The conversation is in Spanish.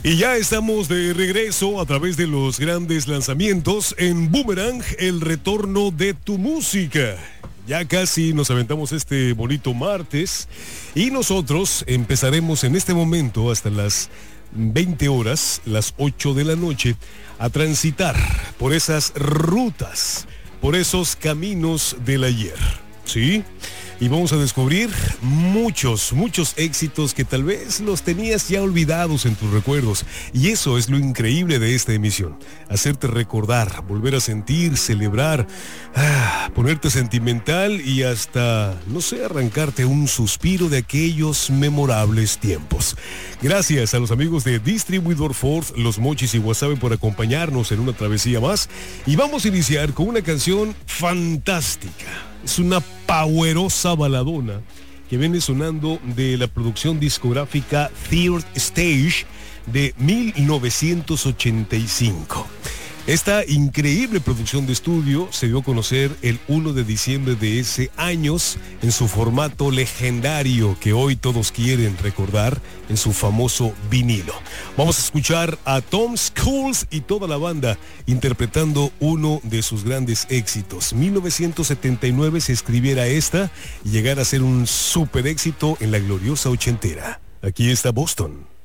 Y ya estamos de regreso a través de los grandes lanzamientos en Boomerang, el retorno de tu música. Ya casi nos aventamos este bonito martes y nosotros empezaremos en este momento hasta las 20 horas, las 8 de la noche, a transitar por esas rutas, por esos caminos del ayer, ¿sí? Y vamos a descubrir muchos éxitos que tal vez los tenías ya olvidados en tus recuerdos. Y eso es lo increíble de esta emisión. Hacerte recordar, volver a sentir, celebrar, ponerte sentimental y hasta, no sé, arrancarte un suspiro de aquellos memorables tiempos. Gracias a los amigos de Distribuidor Ford, Los Mochis y Wasabi por acompañarnos en una travesía más. Y vamos a iniciar con una canción fantástica. Es una powerosa baladona que viene sonando de la producción discográfica Third Stage de 1985. Esta increíble producción de estudio se dio a conocer el 1 de diciembre de ese año en su formato legendario que hoy todos quieren recordar en su famoso vinilo. Vamos a escuchar a Tom Scholz y toda la banda interpretando uno de sus grandes éxitos. 1979 se escribiera esta y llegara a ser un super éxito en la gloriosa ochentera. Aquí está Boston.